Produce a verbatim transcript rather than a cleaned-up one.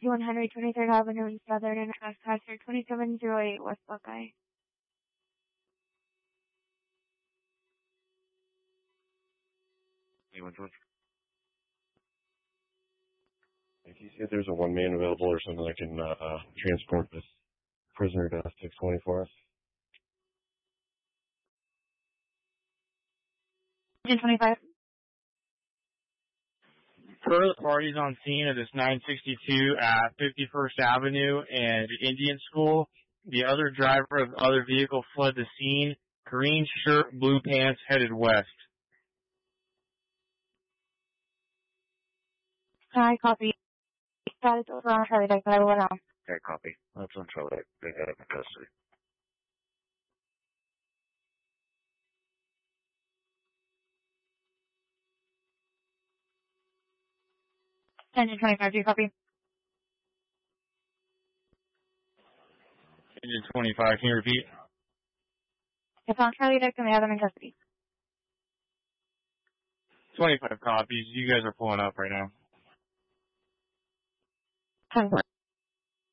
one twenty-third Avenue in Southern and trespasser twenty-seven oh eight West Buckeye. If you see if there's a one man available or something that can uh, uh, transport this prisoner to six twenty for us. twenty-five. Further parties on scene of this nine sixty-two at fifty-first Avenue and Indian School. The other driver of the other vehicle fled the scene. Green shirt, blue pants, headed west. Hi, copy. That is over on Charlie Deck, but I will let on. Okay, copy. That's on Charlie Deck. They got it in custody. Engine twenty-five, do you copy? Engine twenty-five, can you repeat? It's on Charlie Deck and we have them in custody. twenty-five copies. You guys are pulling up right now. ten four.